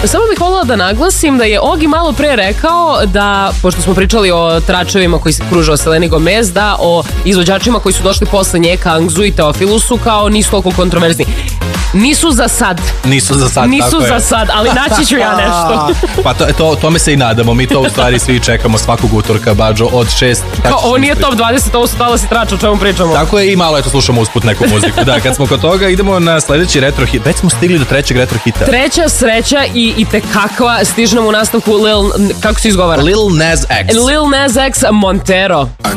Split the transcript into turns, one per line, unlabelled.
Samo bih voljela da naglasim da je Ogi malo pre rekao da, pošto smo pričali o tračevima koji se kruže Seleni Gomez, da o izvođačima koji su došli posle nje, Kangzu i Teofilusu, kao nisu toliko kontroverzni. Nisu za sad.
Nisu za sad,
ali naći ću ja nešto.
Pa tome se i nadamo. Mi to u stvari svi čekamo svakog utorka, Bađo, od 6.
Kao, ovo nije top 20, ovo su talasi trača, o čemu pričamo.
Tako je, i malo slušamo usput neku muziku. Da, kad smo kod toga, idemo na sledeći retro hit. Već smo stigli do trećeg retro hita.
Treća sreća i tekakva, stižemo u nastavku kako se izgovara?
Lil Nas X.
Lil Nas X, Montero.